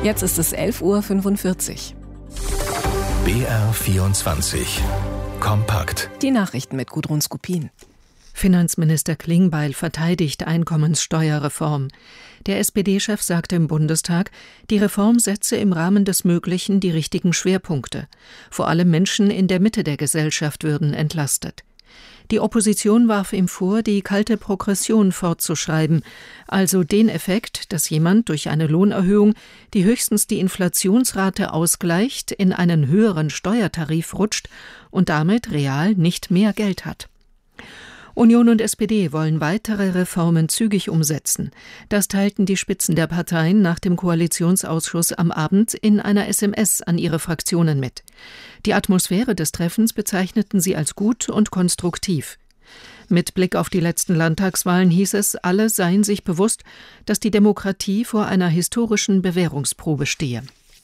Jetzt ist es 11:45 Uhr. BR24 Kompakt. Die Nachrichten mit Gudrun Skupin. Finanzminister Klingbeil verteidigt Einkommenssteuerreform. Der SPD-Chef sagte im Bundestag, die Reform setze im Rahmen des Möglichen die richtigen Schwerpunkte. Vor allem Menschen in der Mitte der Gesellschaft würden entlastet. Die Opposition warf ihm vor, die kalte Progression fortzuschreiben, also den Effekt, dass jemand durch eine Lohnerhöhung, die höchstens die Inflationsrate ausgleicht, in einen höheren Steuertarif rutscht und damit real nicht mehr Geld hat. Union und SPD wollen weitere Reformen zügig umsetzen. Das teilten die Spitzen der Parteien nach dem Koalitionsausschuss am Abend in einer SMS an ihre Fraktionen mit. Die Atmosphäre des Treffens bezeichneten sie als gut und konstruktiv. Mit Blick auf die letzten Landtagswahlen hieß es, alle seien sich bewusst, dass die Demokratie vor einer historischen Bewährungsprobe stehe.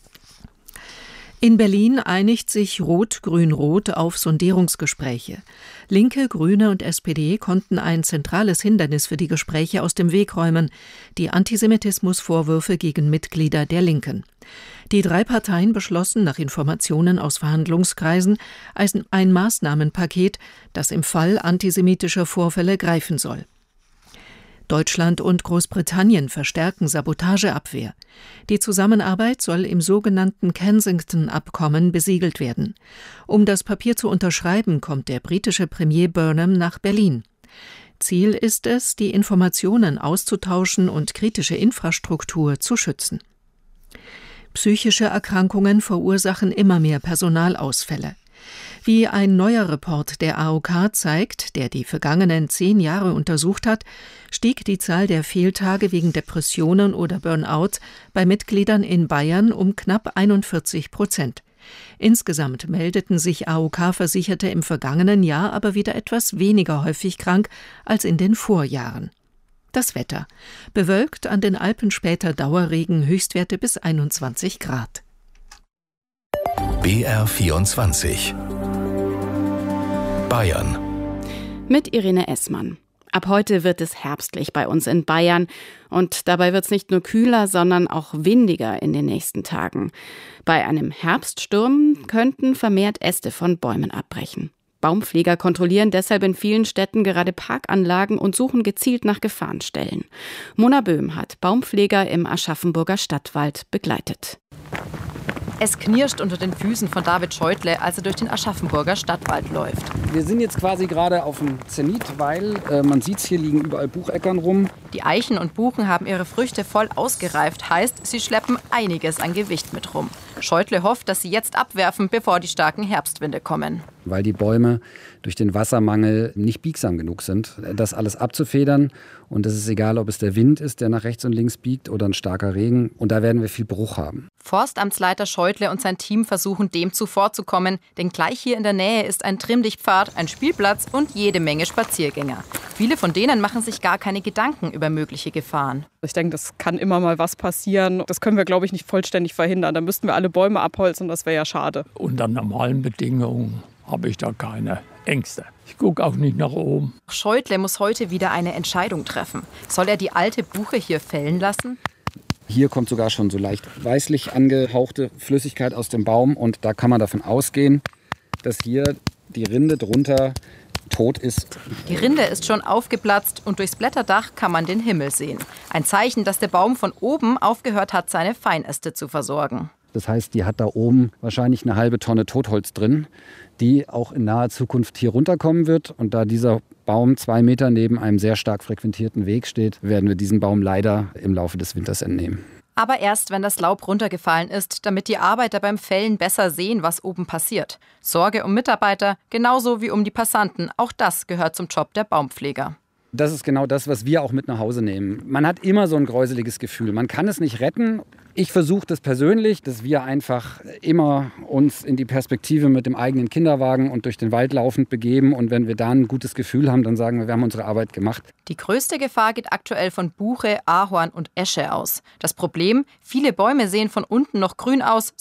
In Berlin einigt sich Rot-Grün-Rot auf Sondierungsgespräche. Linke, Grüne und SPD konnten ein zentrales Hindernis für die Gespräche aus dem Weg räumen: die Antisemitismusvorwürfe gegen Mitglieder der Linken. Die drei Parteien beschlossen nach Informationen aus Verhandlungskreisen ein Maßnahmenpaket, das im Fall antisemitischer Vorfälle greifen soll. Deutschland und Großbritannien verstärken Sabotageabwehr. Die Zusammenarbeit soll im sogenannten Kensington-Abkommen besiegelt werden. Um das Papier zu unterschreiben, kommt der britische Premier Burnham nach Berlin. Ziel ist es, die Informationen auszutauschen und kritische Infrastruktur zu schützen. Psychische Erkrankungen verursachen immer mehr Personalausfälle. Wie ein neuer Report der AOK zeigt, der die vergangenen 10 Jahre untersucht hat, stieg die Zahl der Fehltage wegen Depressionen oder Burnout bei Mitgliedern in Bayern um knapp 41%. Insgesamt meldeten sich AOK-Versicherte im vergangenen Jahr aber wieder etwas weniger häufig krank als in den Vorjahren. Das Wetter: bewölkt, an den Alpen später Dauerregen, Höchstwerte bis 21 Grad. BR24 Bayern. Mit Irene Essmann. Ab heute wird es herbstlich bei uns in Bayern und dabei wird es nicht nur kühler, sondern auch windiger in den nächsten Tagen. Bei einem Herbststurm könnten vermehrt Äste von Bäumen abbrechen. Baumpfleger kontrollieren deshalb in vielen Städten gerade Parkanlagen und suchen gezielt nach Gefahrenstellen. Mona Böhm hat Baumpfleger im Aschaffenburger Stadtwald begleitet. Es knirscht unter den Füßen von David Scheutle, als er durch den Aschaffenburger Stadtwald läuft. Wir sind jetzt quasi gerade auf dem Zenit, weil man sieht, hier liegen überall Bucheckern rum. Die Eichen und Buchen haben ihre Früchte voll ausgereift, heißt, sie schleppen einiges an Gewicht mit rum. Scheutle hofft, dass sie jetzt abwerfen, bevor die starken Herbstwinde kommen. Weil die Bäume durch den Wassermangel nicht biegsam genug sind, das alles abzufedern. Und es ist egal, ob es der Wind ist, der nach rechts und links biegt, oder ein starker Regen. Und da werden wir viel Bruch haben. Forstamtsleiter Scheutle und sein Team versuchen, dem zuvorzukommen. Denn gleich hier in der Nähe ist ein Trimm-dich-Pfad, ein Spielplatz und jede Menge Spaziergänger. Viele von denen machen sich gar keine Gedanken über mögliche Gefahren. Ich denke, das kann immer mal was passieren. Das können wir, glaube ich, nicht vollständig verhindern. Da müssten wir alle Bäume abholzen, das wäre ja schade. Unter normalen Bedingungen habe ich da keine Ängste. Ich gucke auch nicht nach oben. Scheutle muss heute wieder eine Entscheidung treffen. Soll er die alte Buche hier fällen lassen? Hier kommt sogar schon so leicht weißlich angehauchte Flüssigkeit aus dem Baum. Und da kann man davon ausgehen, dass hier die Rinde drunter tot ist. Die Rinde ist schon aufgeplatzt und durchs Blätterdach kann man den Himmel sehen. Ein Zeichen, dass der Baum von oben aufgehört hat, seine Feinäste zu versorgen. Das heißt, die hat da oben wahrscheinlich eine halbe Tonne Totholz drin, die auch in naher Zukunft hier runterkommen wird. Und da dieser Baum 2 Meter neben einem sehr stark frequentierten Weg steht, werden wir diesen Baum leider im Laufe des Winters entnehmen. Aber erst, wenn das Laub runtergefallen ist, damit die Arbeiter beim Fällen besser sehen, was oben passiert. Sorge um Mitarbeiter, genauso wie um die Passanten. Auch das gehört zum Job der Baumpfleger. Das ist genau das, was wir auch mit nach Hause nehmen. Man hat immer so ein gräuseliges Gefühl. Man kann es nicht retten. Ich versuche das persönlich, dass wir einfach immer uns in die Perspektive mit dem eigenen Kinderwagen und durch den Wald laufend begeben. Und wenn wir da ein gutes Gefühl haben, dann sagen wir haben unsere Arbeit gemacht. Die größte Gefahr geht aktuell von Buche, Ahorn und Esche aus. Das Problem: viele Bäume sehen von unten noch grün aus,